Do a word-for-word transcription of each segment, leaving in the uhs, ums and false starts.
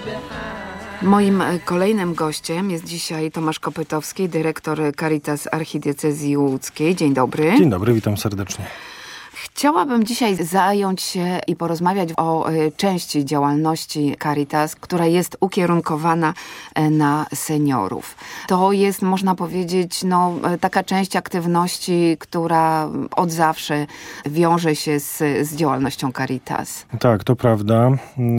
Moim kolejnym gościem jest dzisiaj Tomasz Kopytowski, dyrektor Caritas Archidiecezji Łódzkiej. Dzień dobry. Dzień dobry, witam serdecznie. Chciałabym dzisiaj zająć się i porozmawiać o części działalności Caritas, która jest ukierunkowana na seniorów. To jest, można powiedzieć, no, taka część aktywności, która od zawsze wiąże się z, z działalnością Caritas. Tak, to prawda.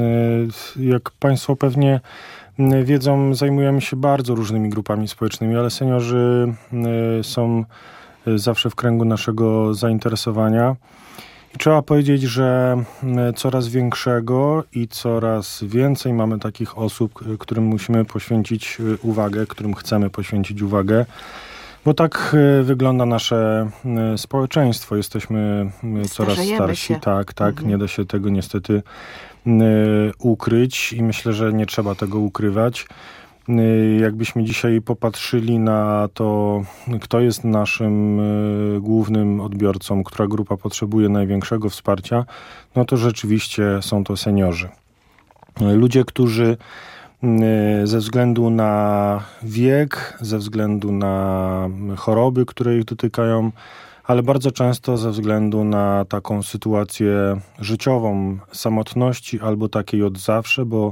Jak Państwo pewnie wiedzą, zajmujemy się bardzo różnymi grupami społecznymi, ale seniorzy są zawsze w kręgu naszego zainteresowania. I trzeba powiedzieć, że coraz większego i coraz więcej mamy takich osób, którym musimy poświęcić uwagę, którym chcemy poświęcić uwagę, bo tak wygląda nasze społeczeństwo. Jesteśmy coraz starsi. Się. Tak, tak. Mhm. Nie da się tego niestety ukryć i myślę, że nie trzeba tego ukrywać. Jakbyśmy dzisiaj popatrzyli na to, kto jest naszym głównym odbiorcą, która grupa potrzebuje największego wsparcia, no to rzeczywiście są to seniorzy. Ludzie, którzy ze względu na wiek, ze względu na choroby, które ich dotykają, ale bardzo często ze względu na taką sytuację życiową, samotności albo takiej od zawsze, bo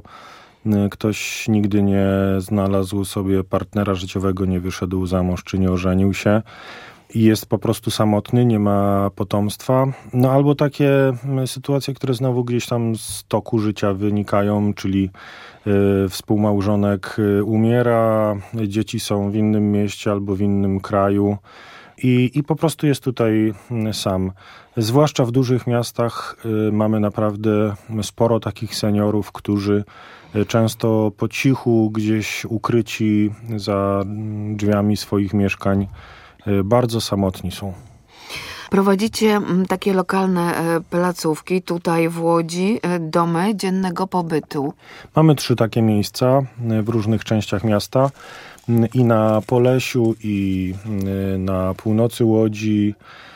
ktoś nigdy nie znalazł sobie partnera życiowego, nie wyszedł za mąż czy nie ożenił się i jest po prostu samotny, nie ma potomstwa. No albo takie sytuacje, które znowu gdzieś tam z toku życia wynikają, czyli y, współmałżonek umiera, dzieci są w innym mieście albo w innym kraju. I, I po prostu jest tutaj sam. Zwłaszcza w dużych miastach y, mamy naprawdę sporo takich seniorów, którzy y, często po cichu, gdzieś ukryci za drzwiami swoich mieszkań, y, bardzo samotni są. Prowadzicie takie lokalne placówki tutaj w Łodzi, domy dziennego pobytu. Mamy trzy takie miejsca w różnych częściach miasta. I na Polesiu, i na północy Łodzi,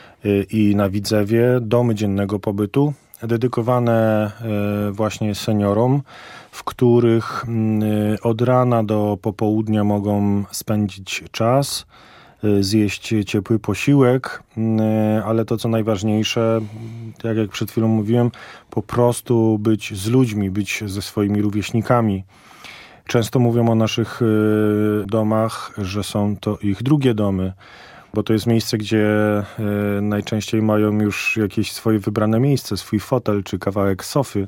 i na Widzewie domy dziennego pobytu dedykowane właśnie seniorom, w których od rana do popołudnia mogą spędzić czas, zjeść ciepły posiłek, ale to co najważniejsze, tak jak przed chwilą mówiłem, po prostu być z ludźmi, być ze swoimi rówieśnikami. Często mówią o naszych y, domach, że są to ich drugie domy, bo to jest miejsce, gdzie y, najczęściej mają już jakieś swoje wybrane miejsce, swój fotel czy kawałek sofy,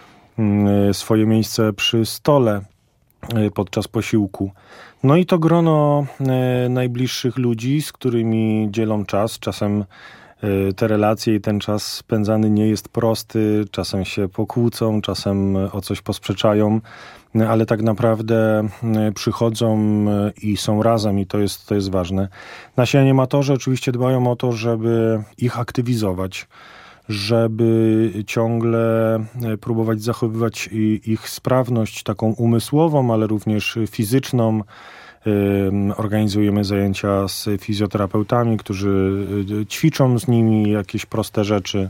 y, swoje miejsce przy stole y, podczas posiłku. No i to grono y, najbliższych ludzi, z którymi dzielą czas, czasem y, te relacje i ten czas spędzany nie jest prosty, czasem się pokłócą, czasem o coś posprzeczają, ale tak naprawdę przychodzą i są razem i to jest, to jest ważne. Nasi animatorzy oczywiście dbają o to, żeby ich aktywizować, żeby ciągle próbować zachowywać ich sprawność taką umysłową, ale również fizyczną. Organizujemy zajęcia z fizjoterapeutami, którzy ćwiczą z nimi jakieś proste rzeczy,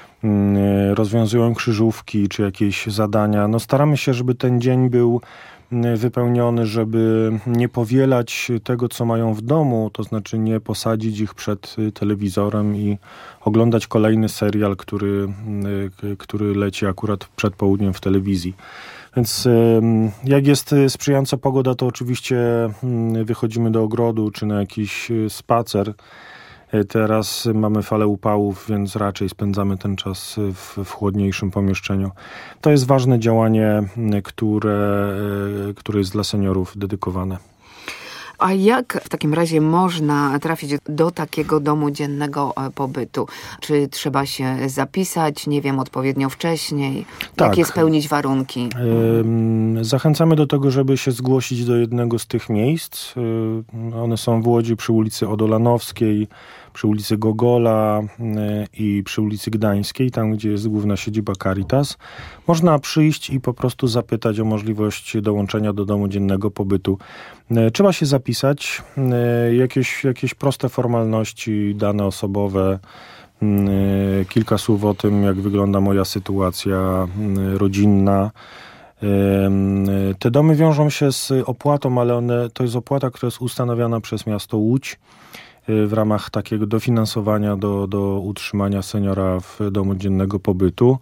rozwiązują krzyżówki czy jakieś zadania. No staramy się, żeby ten dzień był wypełniony, żeby nie powielać tego, co mają w domu, to znaczy nie posadzić ich przed telewizorem i oglądać kolejny serial, który, który leci akurat przed południem w telewizji. Więc jak jest sprzyjająca pogoda, to oczywiście wychodzimy do ogrodu czy na jakiś spacer. Teraz mamy falę upałów, więc raczej spędzamy ten czas w, w chłodniejszym pomieszczeniu. To jest ważne działanie, które, które jest dla seniorów dedykowane. A jak w takim razie można trafić do takiego domu dziennego pobytu? Czy trzeba się zapisać, nie wiem, odpowiednio wcześniej? Tak. Jakie spełnić warunki? Zachęcamy do tego, żeby się zgłosić do jednego z tych miejsc. One są w Łodzi przy ulicy Odolanowskiej, przy ulicy Gogola i przy ulicy Gdańskiej, tam gdzie jest główna siedziba Caritas. Można przyjść i po prostu zapytać o możliwość dołączenia do domu dziennego pobytu. Trzeba się zapisać, jakieś, jakieś proste formalności, dane osobowe, kilka słów o tym, jak wygląda moja sytuacja rodzinna. Te domy wiążą się z opłatą, ale one, to jest opłata, która jest ustanawiana przez miasto Łódź w ramach takiego dofinansowania do, do utrzymania seniora w domu dziennego pobytu.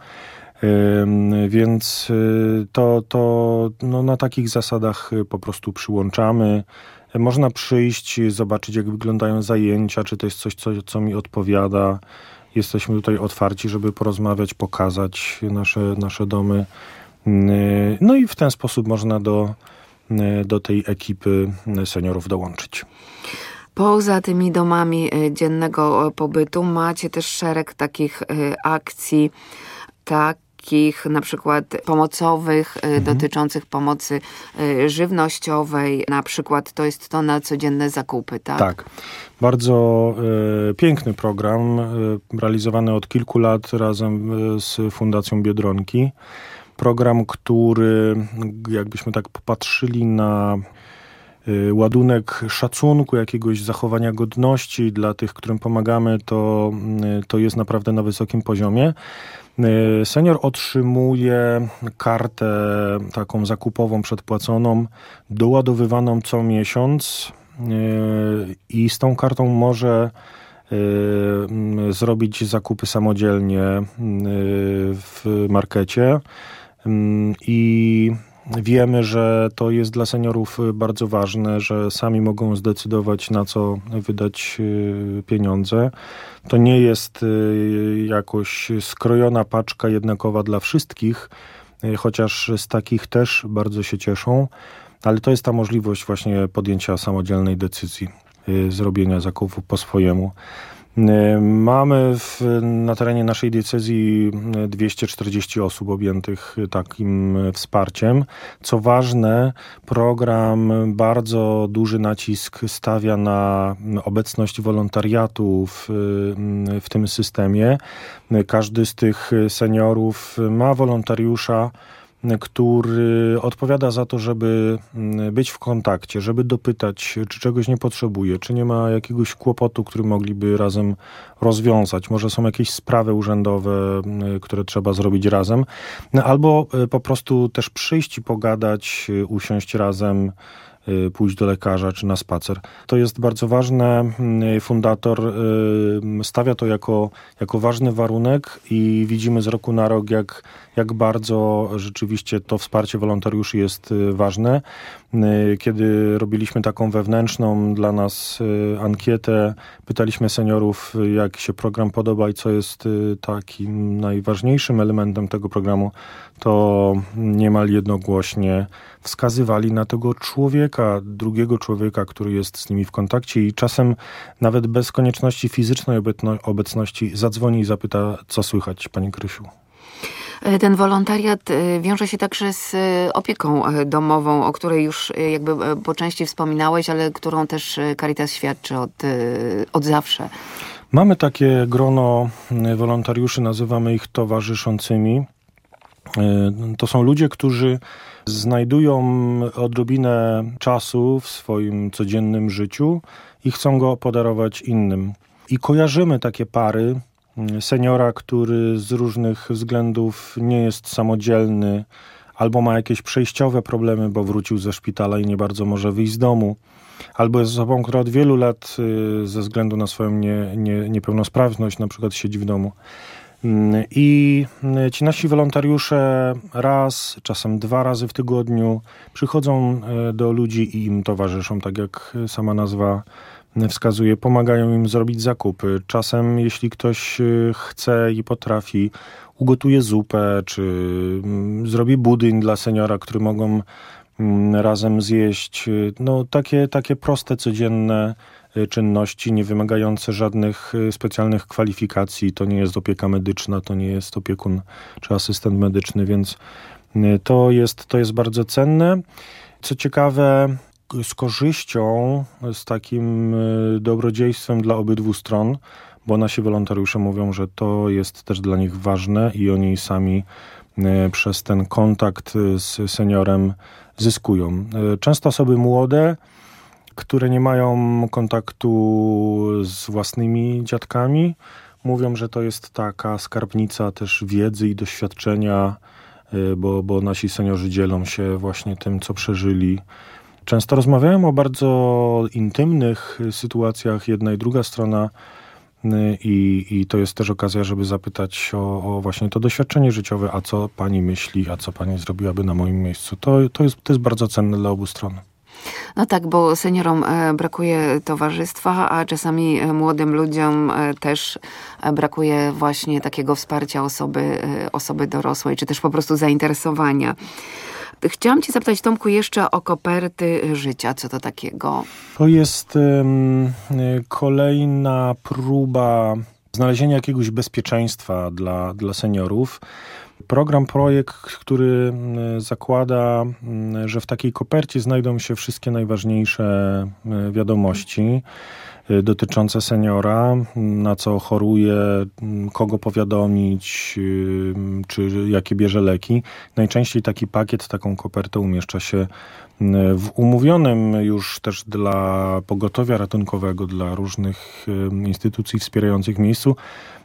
Więc to, to no, na takich zasadach po prostu przyłączamy. Można przyjść, zobaczyć, jak wyglądają zajęcia, czy to jest coś, co, co mi odpowiada. Jesteśmy tutaj otwarci, żeby porozmawiać, pokazać nasze, nasze domy. No i w ten sposób można do, do tej ekipy seniorów dołączyć. Poza tymi domami dziennego pobytu macie też szereg takich akcji, takich na przykład pomocowych, mhm. dotyczących pomocy żywnościowej. Na przykład to jest to na codzienne zakupy, tak? Tak. Bardzo e, piękny program, e, realizowany od kilku lat razem z Fundacją Biedronki. Program, który jakbyśmy tak popatrzyli na ładunek szacunku, jakiegoś zachowania godności dla tych, którym pomagamy, to, to jest naprawdę na wysokim poziomie. Senior otrzymuje kartę taką zakupową przedpłaconą, doładowywaną co miesiąc i z tą kartą może zrobić zakupy samodzielnie w markecie i wiemy, że to jest dla seniorów bardzo ważne, że sami mogą zdecydować, na co wydać pieniądze. To nie jest jakoś skrojona paczka jednakowa dla wszystkich, chociaż z takich też bardzo się cieszą, ale to jest ta możliwość właśnie podjęcia samodzielnej decyzji, zrobienia zakupu po swojemu. Mamy w, na terenie naszej diecezji dwieście czterdzieści osób objętych takim wsparciem. Co ważne, program bardzo duży nacisk stawia na obecność wolontariatu w, w tym systemie. Każdy z tych seniorów ma wolontariusza, który odpowiada za to, żeby być w kontakcie, żeby dopytać, czy czegoś nie potrzebuje, czy nie ma jakiegoś kłopotu, który mogliby razem rozwiązać. Może są jakieś sprawy urzędowe, które trzeba zrobić razem. Albo po prostu też przyjść i pogadać, usiąść razem, pójść do lekarza czy na spacer. To jest bardzo ważne. Fundator stawia to jako, jako ważny warunek i widzimy z roku na rok, jak, jak bardzo rzeczywiście to wsparcie wolontariuszy jest ważne. Kiedy robiliśmy taką wewnętrzną dla nas ankietę, pytaliśmy seniorów, jak się program podoba i co jest takim najważniejszym elementem tego programu, to niemal jednogłośnie wskazywali na tego człowieka, drugiego człowieka, który jest z nimi w kontakcie i czasem nawet bez konieczności fizycznej obecności zadzwoni i zapyta, co słychać, pani Krysiu. Ten wolontariat wiąże się także z opieką domową, o której już jakby po części wspominałeś, ale którą też Caritas świadczy od, od zawsze. Mamy takie grono wolontariuszy, nazywamy ich towarzyszącymi. To są ludzie, którzy znajdują odrobinę czasu w swoim codziennym życiu i chcą go podarować innym. I kojarzymy takie pary, seniora, który z różnych względów nie jest samodzielny albo ma jakieś przejściowe problemy, bo wrócił ze szpitala i nie bardzo może wyjść z domu, albo jest osobą, która od wielu lat ze względu na swoją nie, nie, niepełnosprawność na przykład siedzi w domu. I ci nasi wolontariusze raz, czasem dwa razy w tygodniu przychodzą do ludzi i im towarzyszą, tak jak sama nazwa wskazuje, pomagają im zrobić zakupy. Czasem, jeśli ktoś chce i potrafi, ugotuje zupę, czy zrobi budyń dla seniora, który mogą razem zjeść. No, takie, takie proste, codzienne czynności, nie wymagające żadnych specjalnych kwalifikacji. To nie jest opieka medyczna, to nie jest opiekun czy asystent medyczny, więc to jest, to jest bardzo cenne. Co ciekawe, z korzyścią, z takim dobrodziejstwem dla obydwu stron, bo nasi wolontariusze mówią, że to jest też dla nich ważne i oni sami przez ten kontakt z seniorem zyskują. Często osoby młode, które nie mają kontaktu z własnymi dziadkami, mówią, że to jest taka skarbnica też wiedzy i doświadczenia bo, bo nasi seniorzy dzielą się właśnie tym, co przeżyli. Często rozmawiają o bardzo intymnych sytuacjach, jedna i druga strona, i, i to jest też okazja, żeby zapytać o, o właśnie to doświadczenie życiowe, a co pani myśli, a co pani zrobiłaby na moim miejscu. To, to, jest, to jest bardzo cenne dla obu stron. No tak, bo seniorom brakuje towarzystwa, a czasami młodym ludziom też brakuje właśnie takiego wsparcia osoby, osoby dorosłej, czy też po prostu zainteresowania. Chciałam cię zapytać, Tomku, jeszcze o koperty życia. Co to takiego? To jest um, kolejna próba znalezienia jakiegoś bezpieczeństwa dla, dla seniorów. Program, projekt, który zakłada, że w takiej kopercie znajdą się wszystkie najważniejsze wiadomości dotyczące seniora, na co choruje, kogo powiadomić, czy jakie bierze leki. Najczęściej taki pakiet, taką kopertę umieszcza się w umówionym już też dla pogotowia ratunkowego, dla różnych instytucji wspierających w miejscu.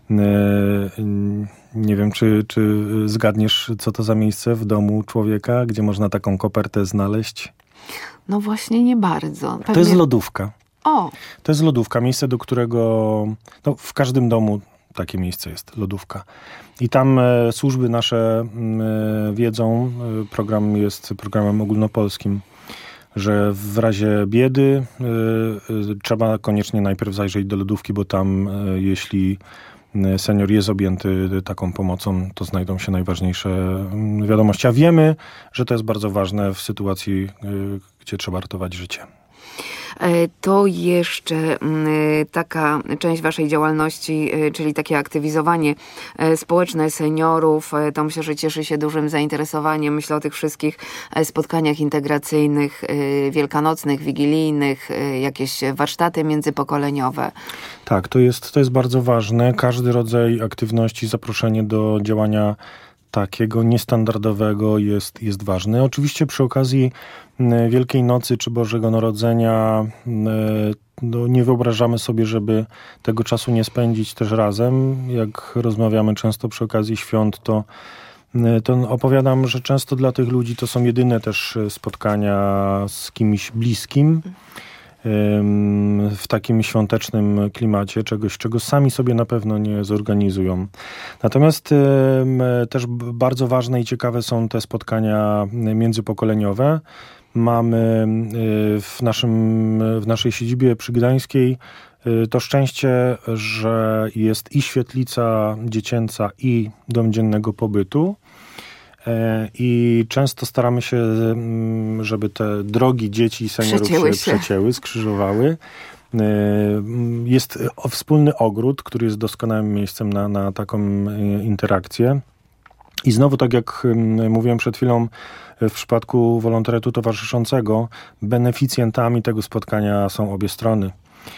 Nie wiem, czy, czy zgadniesz, co to za miejsce w domu człowieka, gdzie można taką kopertę znaleźć? No właśnie nie bardzo. Pewnie... To jest lodówka. O. To jest lodówka, miejsce, do którego no, w każdym domu takie miejsce jest, lodówka. I tam e, służby nasze e, wiedzą, e, program jest programem ogólnopolskim, że w razie biedy e, e, trzeba koniecznie najpierw zajrzeć do lodówki, bo tam e, jeśli senior jest objęty taką pomocą, to znajdą się najważniejsze wiadomości. A wiemy, że to jest bardzo ważne w sytuacji, e, gdzie trzeba ratować życie. To jeszcze taka część waszej działalności, czyli takie aktywizowanie społeczne seniorów, to myślę, że cieszy się dużym zainteresowaniem. Myślę o tych wszystkich spotkaniach integracyjnych, wielkanocnych, wigilijnych, jakieś warsztaty międzypokoleniowe. Tak, to jest, to jest bardzo ważne. Każdy rodzaj aktywności, zaproszenie do działania takiego niestandardowego jest, jest ważny. Oczywiście przy okazji Wielkiej Nocy czy Bożego Narodzenia no, nie wyobrażamy sobie, żeby tego czasu nie spędzić też razem. Jak rozmawiamy często przy okazji świąt, to, to opowiadam, że często dla tych ludzi to są jedyne też spotkania z kimś bliskim w takim świątecznym klimacie, czegoś, czego sami sobie na pewno nie zorganizują. Natomiast też bardzo ważne i ciekawe są te spotkania międzypokoleniowe. Mamy w, naszym, w naszej siedzibie przy Gdańskiej to szczęście, że jest i świetlica dziecięca, i dom dziennego pobytu. I często staramy się, żeby te drogi dzieci i seniorów przecięły się, się przecięły, skrzyżowały. Jest wspólny ogród, który jest doskonałym miejscem na, na taką interakcję. I znowu, tak jak mówiłem przed chwilą, w przypadku wolontariatu towarzyszącego, beneficjentami tego spotkania są obie strony.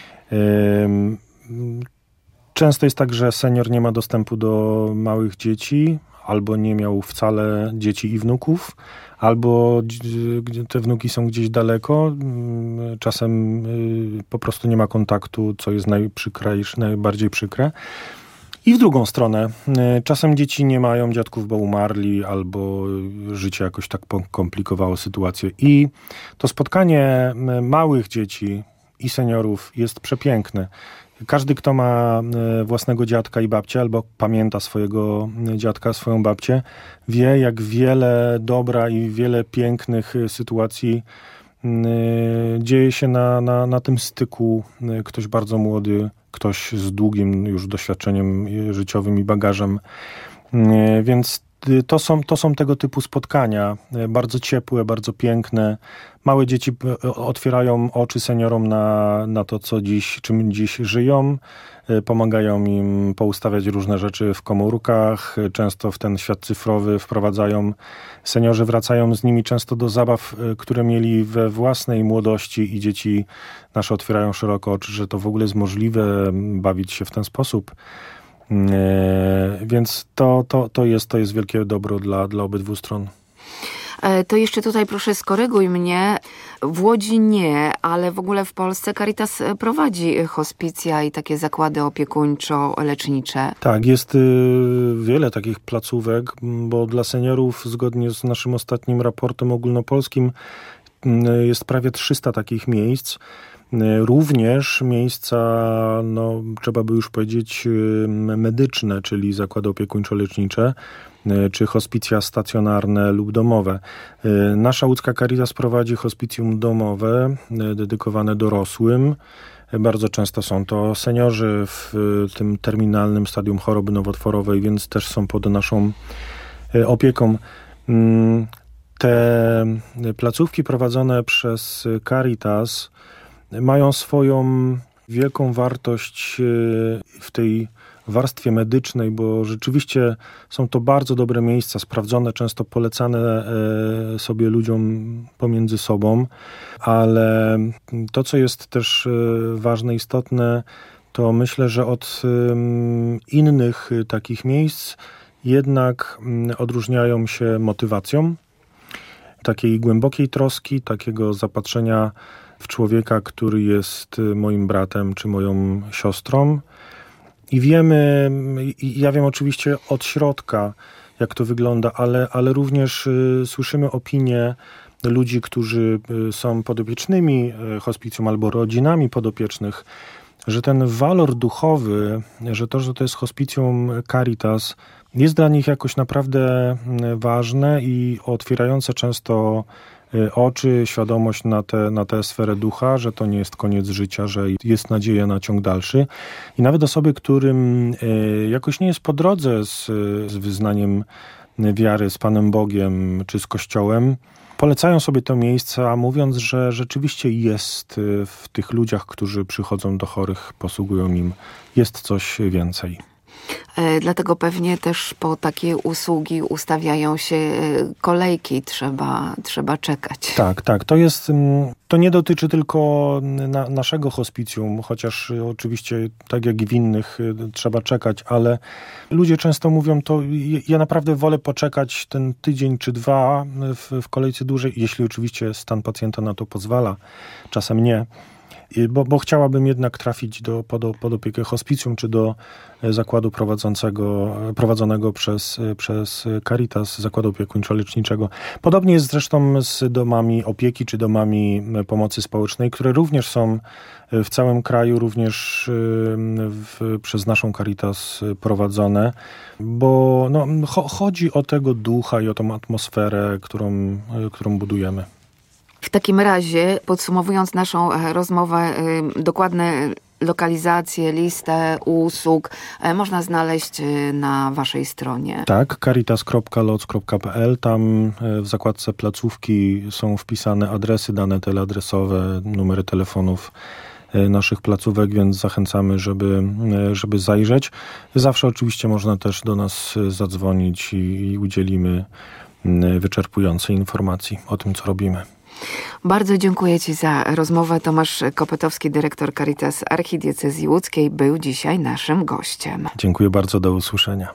Często jest tak, że senior nie ma dostępu do małych dzieci, albo nie miał wcale dzieci i wnuków, albo te wnuki są gdzieś daleko. Czasem po prostu nie ma kontaktu, co jest najprzykrejsze, najbardziej przykre. I w drugą stronę. Czasem dzieci nie mają dziadków, bo umarli, albo życie jakoś tak komplikowało sytuację. I to spotkanie małych dzieci i seniorów jest przepiękne. Każdy, kto ma własnego dziadka i babcię, albo pamięta swojego dziadka, swoją babcię, wie, jak wiele dobra i wiele pięknych sytuacji dzieje się na, na, na tym styku. Ktoś bardzo młody, ktoś z długim już doświadczeniem życiowym i bagażem. Więc to są, to są tego typu spotkania, bardzo ciepłe, bardzo piękne. Małe dzieci otwierają oczy seniorom na, na to, co dziś, czym dziś żyją. Pomagają im poustawiać różne rzeczy w komórkach. Często w ten świat cyfrowy wprowadzają. Seniorzy wracają z nimi często do zabaw, które mieli we własnej młodości i dzieci nasze otwierają szeroko oczy, że to w ogóle jest możliwe bawić się w ten sposób. Więc to, to, to, jest, to jest wielkie dobro dla, dla obydwu stron. To jeszcze tutaj proszę skoryguj mnie. W Łodzi nie, ale w ogóle w Polsce Caritas prowadzi hospicja i takie zakłady opiekuńczo-lecznicze. Tak, jest y, wiele takich placówek, bo dla seniorów zgodnie z naszym ostatnim raportem ogólnopolskim y, jest prawie trzysta takich miejsc. Również miejsca, no, trzeba by już powiedzieć, medyczne, czyli zakłady opiekuńczo-lecznicze, czy hospicja stacjonarne lub domowe. Nasza łódzka Caritas prowadzi hospicjum domowe, dedykowane dorosłym. Bardzo często są to seniorzy w tym terminalnym stadium choroby nowotworowej, więc też są pod naszą opieką. Te placówki prowadzone przez Caritas mają swoją wielką wartość w tej warstwie medycznej, bo rzeczywiście są to bardzo dobre miejsca, sprawdzone, często polecane sobie ludziom pomiędzy sobą, ale to, co jest też ważne, istotne, to myślę, że od innych takich miejsc jednak odróżniają się motywacją takiej głębokiej troski, takiego zapatrzenia w człowieka, który jest moim bratem czy moją siostrą. I wiemy, i ja wiem oczywiście od środka, jak to wygląda, ale, ale również y, słyszymy opinie ludzi, którzy y, są podopiecznymi y, hospicjum albo rodzinami podopiecznych, że ten walor duchowy, że to, że to jest hospicjum Caritas, jest dla nich jakoś naprawdę ważne i otwierające często oczy, świadomość na tę na tę sferę ducha, że to nie jest koniec życia, że jest nadzieja na ciąg dalszy. I nawet osoby, którym jakoś nie jest po drodze z, z wyznaniem wiary, z Panem Bogiem czy z Kościołem, polecają sobie to miejsce, mówiąc, że rzeczywiście jest w tych ludziach, którzy przychodzą do chorych, posługują im, jest coś więcej. Dlatego pewnie też po takie usługi ustawiają się kolejki, trzeba, trzeba czekać. Tak, tak. To jest, to nie dotyczy tylko na, naszego hospicjum, chociaż oczywiście tak jak i w innych trzeba czekać, ale ludzie często mówią, to ja naprawdę wolę poczekać ten tydzień czy dwa w, w kolejce dłużej, jeśli oczywiście stan pacjenta na to pozwala, czasem nie. Bo, bo chciałabym jednak trafić do, pod, pod opiekę hospicjum czy do zakładu prowadzącego, prowadzonego przez, przez Caritas, zakładu opiekuńczo-leczniczego. Podobnie jest zresztą z domami opieki czy domami pomocy społecznej, które również są w całym kraju, również w, przez naszą Caritas prowadzone, bo no, cho, chodzi o tego ducha i o tą atmosferę, którą, którą budujemy. W takim razie, podsumowując naszą rozmowę, dokładne lokalizacje, listę usług można znaleźć na waszej stronie. Tak, caritas kropka loc kropka pe el. Tam w zakładce placówki są wpisane adresy, dane teleadresowe, numery telefonów naszych placówek, więc zachęcamy, żeby, żeby zajrzeć. Zawsze oczywiście można też do nas zadzwonić i, i udzielimy wyczerpującej informacji o tym, co robimy. Bardzo dziękuję Ci za rozmowę. Tomasz Kopetowski, dyrektor Caritas Archidiecezji Łódzkiej, był dzisiaj naszym gościem. Dziękuję bardzo, do usłyszenia.